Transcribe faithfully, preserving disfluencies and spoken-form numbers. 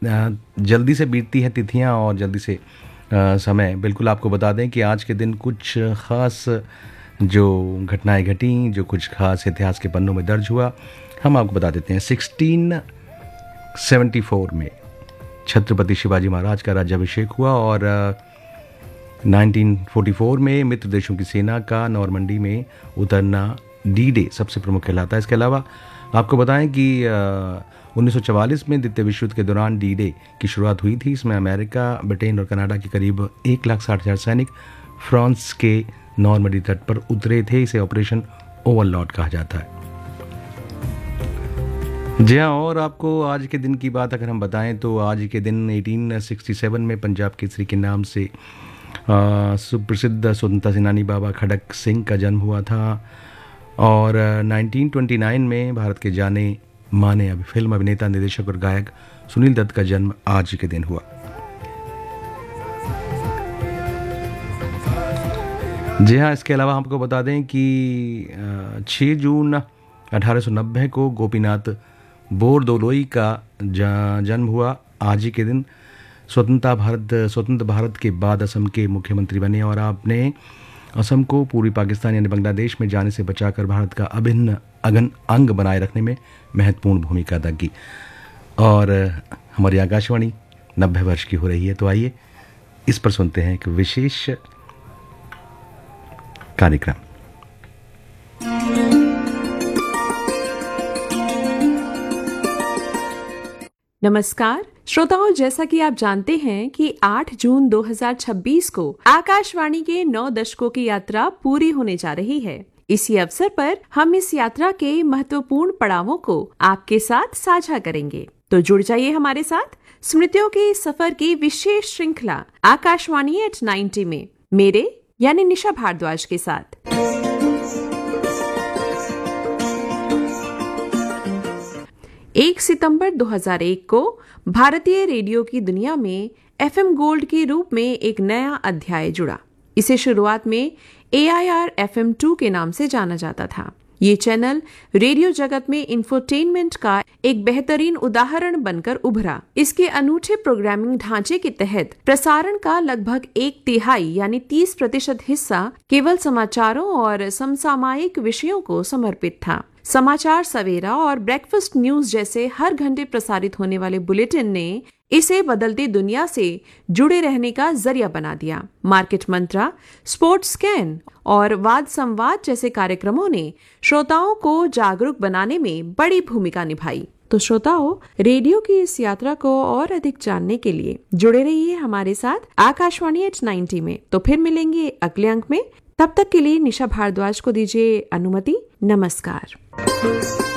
जल्दी से बीतती है तिथियां और जल्दी से आ, समय। बिल्कुल आपको बता दें कि आज के दिन कुछ ख़ास जो घटनाएं घटी, जो कुछ खास इतिहास के पन्नों में दर्ज हुआ, हम आपको बता देते हैं। सोलह सौ चौहत्तर में छत्रपति शिवाजी महाराज का राज्याभिषेक हुआ और उन्नीस सौ चौवालीस में मित्र देशों की सेना का नॉर्मंडी में उतरना डी डे सबसे प्रमुख कहलाता है। इसके अलावा आपको बताएं कि उन्नीस सौ चवालीस में द्वितीय विश्व युद्ध के दौरान डी डे की शुरुआत हुई थी। इसमें अमेरिका, ब्रिटेन और कनाडा के करीब एक लाख साठ हज़ार सैनिक फ्रांस के नॉर्मंडी तट पर उतरे थे। इसे ऑपरेशन ओवरलॉर्ड कहा जाता है। जी हाँ, और आपको आज के दिन की बात अगर हम बताएं तो आज के दिन अठारह सौ सरसठ में पंजाब केसरी के नाम से सुप्रसिद्ध स्वतंत्रता सेनानी बाबा खड़क सिंह का जन्म हुआ था और उन्नीस सौ उनतीस में भारत के जाने माने अभी फिल्म अभिनेता, निर्देशक और गायक सुनील दत्त का जन्म आज के दिन हुआ। जी हाँ, इसके अलावा हमको बता दें कि छह जून अठारह सौ नब्बे को गोपीनाथ बोरदोलोई का जन्म हुआ। आज ही के दिन स्वतंत्रता भारत स्वतंत्र भारत के बाद असम के मुख्यमंत्री बने और आपने असम को पूर्वी पाकिस्तान यानी बांग्लादेश में जाने से बचाकर भारत का अभिन्न अगन अंग बनाए रखने में महत्वपूर्ण भूमिका अदा की। और हमारी आकाशवाणी नब्बे वर्ष की हो रही है, तो आइए इस पर सुनते हैं एक विशेष कार्यक्रम। नमस्कार श्रोताओं, जैसा कि आप जानते हैं कि आठ जून दो हज़ार छब्बीस को आकाशवाणी के नौ दशकों की यात्रा पूरी होने जा रही है। इसी अवसर पर हम इस यात्रा के महत्वपूर्ण पड़ावों को आपके साथ साझा करेंगे। तो जुड़ जाइए हमारे साथ स्मृतियों के सफर की विशेष श्रृंखला आकाशवाणी एट नाइन्टी में मेरे यानी निशा भारद्वाज के साथ। एक सितंबर दो हज़ार एक को भारतीय रेडियो की दुनिया में एफएम गोल्ड के रूप में एक नया अध्याय जुड़ा। इसे शुरुआत में ए I R F M to के नाम से जाना जाता था। ये चैनल रेडियो जगत में इंफोटेनमेंट का एक बेहतरीन उदाहरण बनकर उभरा। इसके अनूठे प्रोग्रामिंग ढांचे के तहत प्रसारण का लगभग एक तिहाई यानी तीस प्रतिशत हिस्सा केवल समाचारों और समसामयिक विषयों को समर्पित था। समाचार सवेरा और ब्रेकफास्ट न्यूज जैसे हर घंटे प्रसारित होने वाले बुलेटिन ने इसे बदलती दुनिया से जुड़े रहने का जरिया बना दिया। मार्केट मंत्रा, स्पोर्ट्स स्कैन और वाद संवाद जैसे कार्यक्रमों ने श्रोताओं को जागरूक बनाने में बड़ी भूमिका निभाई। तो श्रोताओं, रेडियो की इस यात्रा को और अधिक जानने के लिए जुड़े रहिए हमारे साथ आकाशवाणी एट नाइन्टी में। तो फिर मिलेंगे अगले अंक में। तब तक के लिए निशा भारद्वाज को दीजिए अनुमति। नमस्कार।